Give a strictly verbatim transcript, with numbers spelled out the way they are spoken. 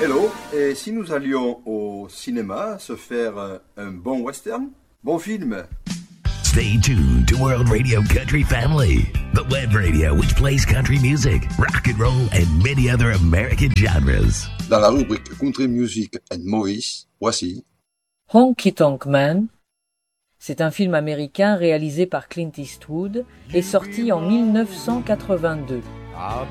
Hello, et si nous allions au cinéma se faire un bon western? Bon film! Stay tuned to World Radio Country Family, the web radio which plays country music, rock and roll, and many other American genres. Dans la rubrique Country Music and Movies, voici Honky Tonk Man. C'est un film américain réalisé par Clint Eastwood et sorti en mille neuf cent quatre-vingt-deux. I'll